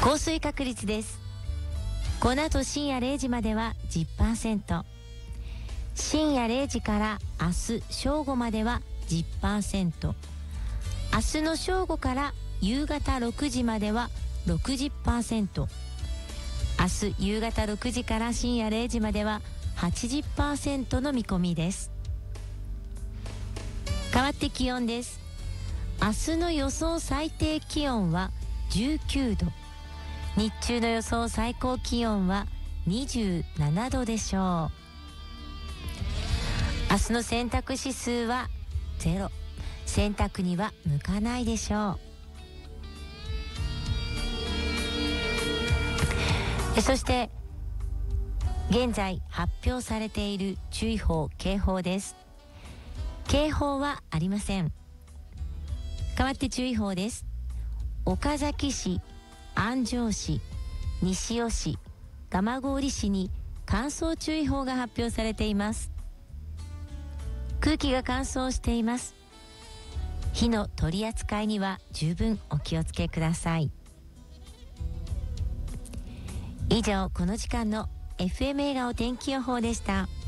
降水確率です。この後深夜0時までは 10%、 深夜0時から明日正午までは 10%、 明日の正午から夕方6時までは 60%、 明日夕方6時から深夜0時までは 80% の見込みです。変わって気温です。明日の予想最低気温は19度、日中の予想最高気温は27度でしょう。明日の洗濯指数は0、洗濯には向かないでしょう。そして現在発表されている注意報・警報です。警報はありません。代わって注意報です。岡崎市、安城市、西尾市、蒲郡市に乾燥注意報が発表されています。空気が乾燥しています。火の取り扱いには十分お気をつけください。以上、この時間の FM 笑顔天気予報でした。